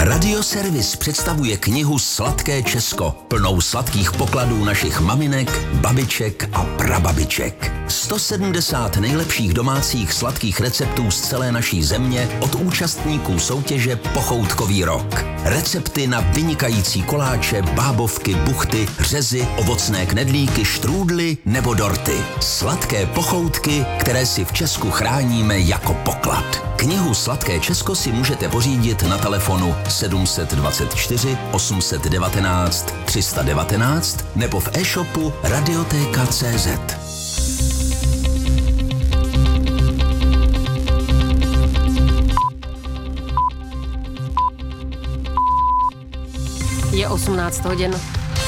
Radioservis představuje knihu Sladké Česko, plnou sladkých pokladů našich maminek, babiček a prababiček. 170 nejlepších domácích sladkých receptů z celé naší země od účastníků soutěže Pochoutkový rok. Recepty na vynikající koláče, bábovky, buchty, řezy, ovocné knedlíky, štrůdly nebo dorty. Sladké pochoutky, které si v Česku chráníme jako poklad. Knihu Sladké Česko si můžete pořídit na telefonu 724 819 319 nebo v e-shopu Radioteka.cz. Je 18 hodin.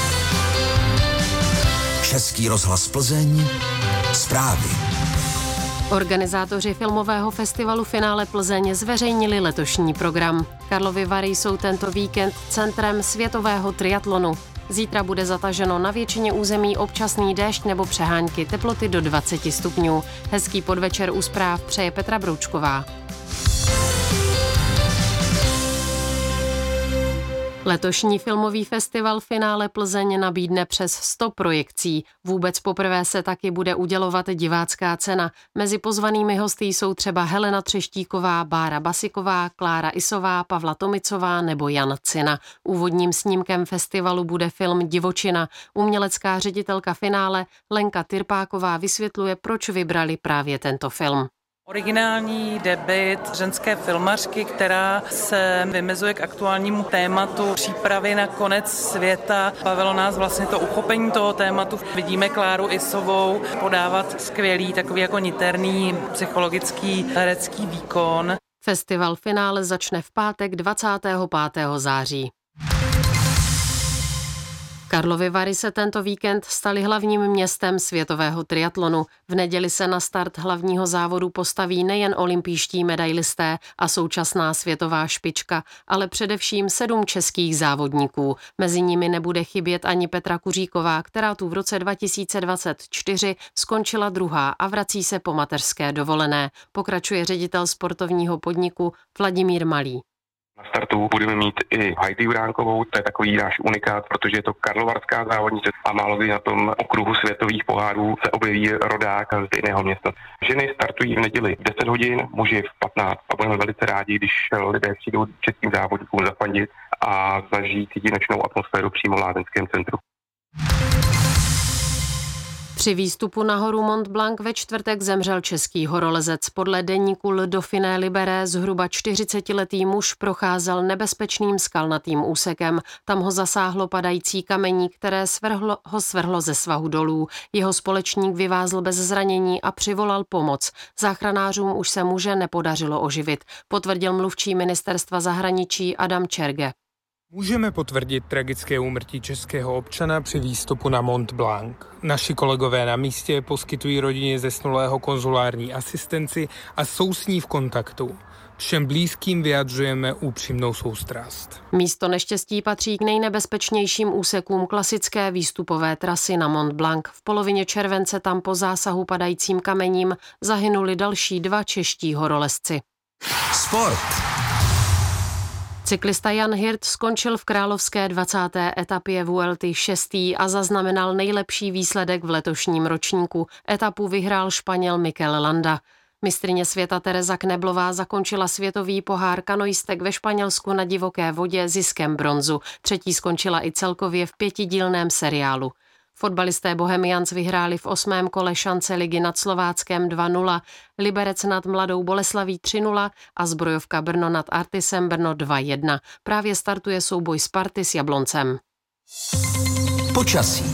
Český rozhlas Plzeň. Zprávy. Organizátoři filmového festivalu Finále Plzeň zveřejnili letošní program. Karlovy Vary jsou tento víkend centrem světového triatlonu. Zítra bude zataženo na většině území občasný déšť nebo přehánky, teploty do 20 stupňů. Hezký podvečer u zpráv přeje Petra Broučková. Letošní filmový festival Finále Plzeň nabídne přes 100 projekcí. Vůbec poprvé se taky bude udělovat divácká cena. Mezi pozvanými hosty jsou třeba Helena Třeštíková, Bára Basiková, Klára Isová, Pavla Tomicová nebo Jan Cina. Úvodním snímkem festivalu bude film Divočina. Umělecká ředitelka Finále Lenka Tyrpáková vysvětluje, proč vybrali právě tento film. Originální debut ženské filmařky, která se vymezuje k aktuálnímu tématu přípravy na konec světa. Bavilo nás vlastně to uchopení toho tématu. Vidíme Kláru Isovou podávat skvělý, takový jako niterný psychologický herecký výkon. Festival Finále začne v pátek 25. září. Karlovy Vary se tento víkend staly hlavním městem světového triatlonu. V neděli se na start hlavního závodu postaví nejen olympijští medailisté a současná světová špička, ale především 7 českých závodníků. Mezi nimi nebude chybět ani Petra Kuříková, která tu v roce 2024 skončila druhá a vrací se po mateřské dovolené. Pokračuje ředitel sportovního podniku Vladimír Malý. Na startu budeme mít i Heidi Juránkovou, to je takový náš unikát, protože je to karlovarská závodnice a málo kdy na tom okruhu světových pohárů se objeví rodák z jiného města. Ženy startují v neděli v 10 hodin, muži v 15 a budeme velice rádi, když lidé přijdou českým závodníkům zafandit a zažít jedinečnou atmosféru přímo v lázeňském centru. Při výstupu na horu Mont Blanc ve čtvrtek zemřel český horolezec. Podle deníku Le Dauphiné Libéré zhruba 40letý muž procházel nebezpečným skalnatým úsekem. Tam ho zasáhlo padající kamení, které ho svrhlo ze svahu dolů. Jeho společník vyvázl bez zranění a přivolal pomoc. Záchranářům už se muže nepodařilo oživit, potvrdil mluvčí ministerstva zahraničí Adam Čerge. Můžeme potvrdit tragické úmrtí českého občana při výstupu na Mont Blanc. Naši kolegové na místě poskytují rodině zesnulého konzulární asistenci a jsou s ní v kontaktu. Všem blízkým vyjadřujeme upřímnou soustrast. Místo neštěstí patří k nejnebezpečnějším úsekům klasické výstupové trasy na Mont Blanc. V polovině července tam po zásahu padajícím kamením zahynuli další 2 čeští horolezci. Sport. Cyklista Jan Hirt skončil v královské 20. etapě Vuelty 6. a zaznamenal nejlepší výsledek v letošním ročníku. Etapu vyhrál Španěl Mikel Landa. Mistryně světa Tereza Kneblová zakončila světový pohár kanoistek ve Španělsku na divoké vodě ziskem bronzu. Třetí skončila i celkově v 5dílném seriálu. Fotbalisté Bohemians vyhráli v 8. kole šance ligy nad Slováckem 2-0, Liberec nad Mladou Boleslaví 3-0 a Zbrojovka Brno nad Artisem Brno 2-1. Právě startuje souboj Sparty s Jabloncem. Počasí.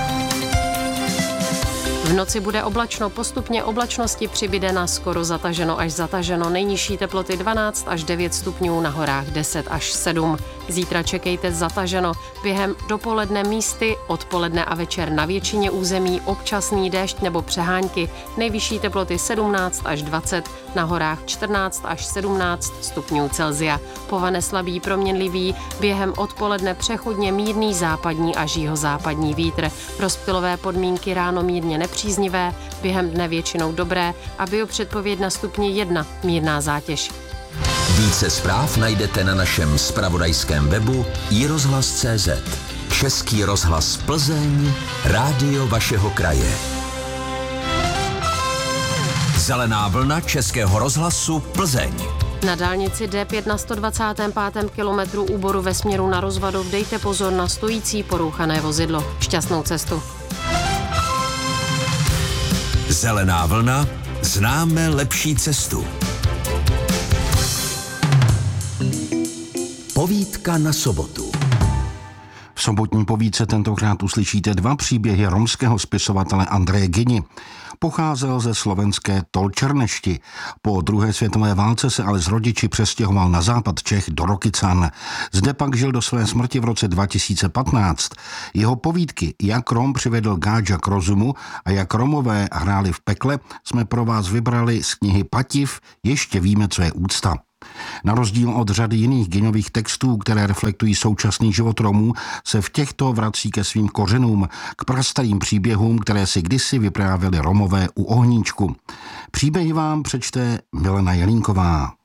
V noci bude oblačno, postupně oblačnosti přibyde na skoro zataženo až zataženo, nejnižší teploty 12 až 9 stupňů, na horách 10 až 7. Zítra čekejte zataženo, během dopoledne místy, odpoledne a večer na většině území občasný déšť nebo přehánky, nejvyšší teploty 17 až 20, na horách 14 až 17 stupňů Celsia. Povane slabý proměnlivý, během odpoledne přechodně mírný západní až jihozápadní vítr. Rozptylové podmínky ráno mírně nepříznivé, během dne většinou dobré a biopředpověď na stupni 1, mírná zátěž. Více zpráv najdete na našem zpravodajském webu iRozhlas.cz. Český rozhlas Plzeň, rádio vašeho kraje. Zelená vlna Českého rozhlasu Plzeň. Na dálnici D5 na 125. kilometru úboru ve směru na Rozvadov dejte pozor na stojící porouchané vozidlo. Šťastnou cestu. Zelená vlna, známe lepší cestu. Povídka na sobotu. V sobotní povídce tentokrát uslyšíte 2 příběhy romského spisovatele Andreje Gyni. Pocházel ze slovenské Tolčernešti. Po druhé světové válce se ale s rodiči přestěhoval na západ Čech do Rokycan. Zde pak žil do své smrti v roce 2015. Jeho povídky Jak Rom přivedl Gáďa k rozumu a jak Romové hráli v pekle jsme pro vás vybrali z knihy Pativ Ještě víme, co je úcta. Na rozdíl od řady jiných Gyňových textů, které reflektují současný život Romů, se v těchto vrací ke svým kořenům, k prastarým příběhům, které si kdysi vyprávěli Romové u ohníčku. Příběhy vám přečte Milena Jelínková.